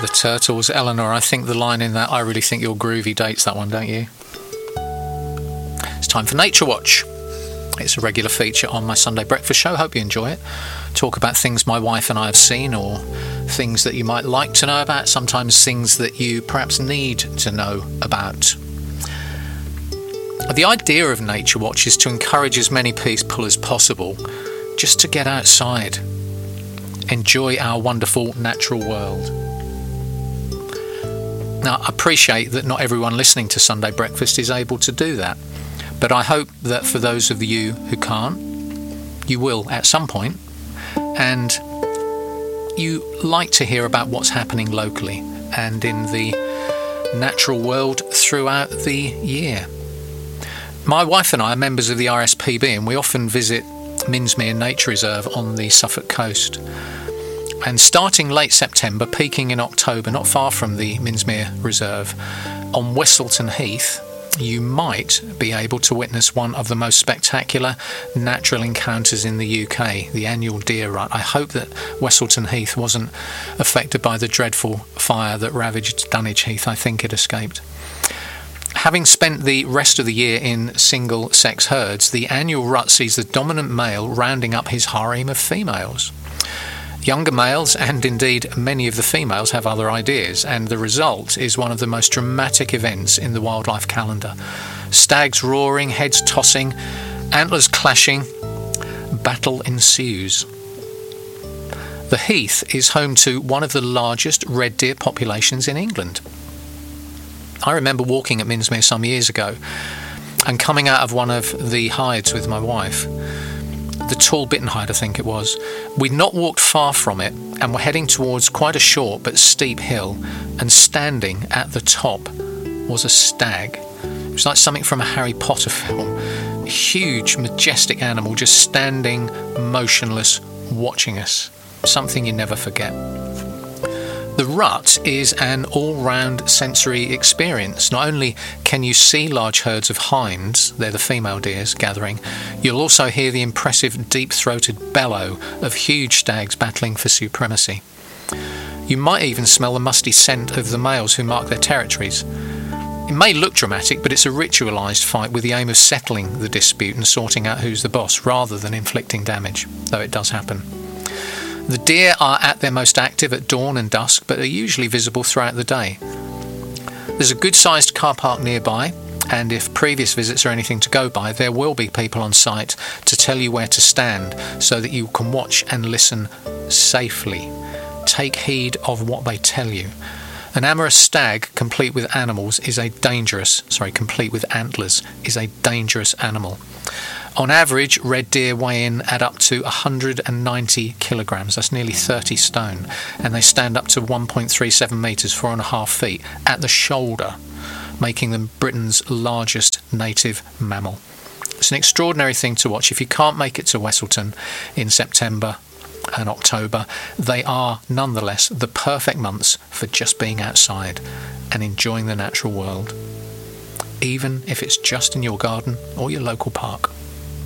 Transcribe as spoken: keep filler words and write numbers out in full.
the Turtles. Eleanor, I think the line in that "I really think you're groovy" dates that one, don't you? It's time for Nature Watch. It's a regular feature on my Sunday breakfast show. Hope you enjoy it. Talk about things my wife and I have seen, or things that you might like to know about, sometimes things that you perhaps need to know about. The idea of Nature Watch is to encourage as many people as possible just to get outside, enjoy our wonderful natural world. Now, I appreciate that not everyone listening to Sunday Breakfast is able to do that, but I hope that for those of you who can't, you will at some point, and you like to hear about what's happening locally and in the natural world throughout the year. My wife and I are members of the R S P B, and we often visit Minsmere Nature Reserve on the Suffolk coast. And starting late September, peaking in October, not far from the Minsmere Reserve, on Westleton Heath, you might be able to witness one of the most spectacular natural encounters in the U K, the annual deer rut. I hope that Westleton Heath wasn't affected by the dreadful fire that ravaged Dunwich Heath. I think it escaped. Having spent the rest of the year in single-sex herds, the annual rut sees the dominant male rounding up his harem of females. Younger males, and indeed many of the females, have other ideas, and the result is one of the most dramatic events in the wildlife calendar. Stags roaring, heads tossing, antlers clashing, battle ensues. The Heath is home to one of the largest red deer populations in England. I remember walking at Minsmere some years ago and coming out of one of the hides with my wife. The Tall Bitten Hide, I think it was. We'd not walked far from it and were heading towards quite a short but steep hill, and standing at the top was a stag. It was like something from a Harry Potter film. A huge, majestic animal just standing motionless, watching us. Something you never forget. The rut is an all-round sensory experience. Not only can you see large herds of hinds, they're the female deers, gathering, you'll also hear the impressive deep-throated bellow of huge stags battling for supremacy. You might even smell the musty scent of the males who mark their territories. It may look dramatic, but it's a ritualised fight with the aim of settling the dispute and sorting out who's the boss, rather than inflicting damage, though it does happen. The deer are at their most active at dawn and dusk, but are usually visible throughout the day. There's a good-sized car park nearby, and if previous visits are anything to go by, there will be people on site to tell you where to stand so that you can watch and listen safely. Take heed of what they tell you. An amorous stag, complete with animals, is a dangerous, sorry, complete with antlers, is a dangerous animal. On average, red deer weigh in at up to one hundred ninety kilograms, that's nearly thirty stone, and they stand up to one point three seven metres, four and a half feet, at the shoulder, making them Britain's largest native mammal. It's an extraordinary thing to watch. If you can't make it to Westleton in September and October, they are nonetheless the perfect months for just being outside and enjoying the natural world, even if it's just in your garden or your local park.